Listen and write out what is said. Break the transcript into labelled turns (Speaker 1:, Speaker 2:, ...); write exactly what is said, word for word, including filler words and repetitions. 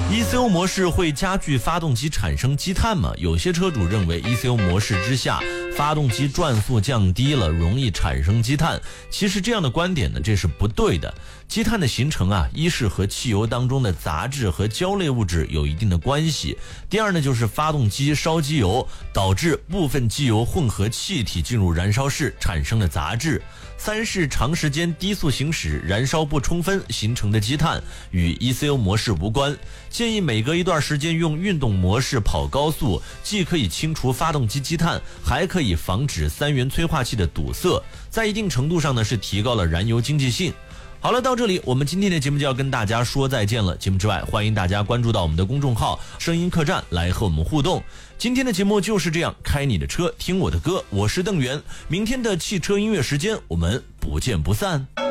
Speaker 1: E C U 模式会加剧发动机产生积碳吗？有些车主认为 E C U 模式之下，发动机转速降低了，容易产生积碳。其实这样的观点呢，这是不对的。积碳的形成啊，一是和汽油当中的杂质和胶类物质有一定的关系，第二呢就是发动机烧机油，导致部分机油混合气体进入燃烧室产生的杂质。三是长时间低速行驶，燃烧不充分形成的积碳，与 E C U 模式无关。建议每隔一段时间用运动模式跑高速，既可以清除发动机积碳，还可以防止三元催化器的堵塞，在一定程度上呢是提高了燃油经济性。好了，到这里我们今天的节目就要跟大家说再见了。节目之外，欢迎大家关注到我们的公众号声音客栈来和我们互动。今天的节目就是这样，开你的车听我的歌，我是邓源。明天的汽车音乐时间我们不见不散。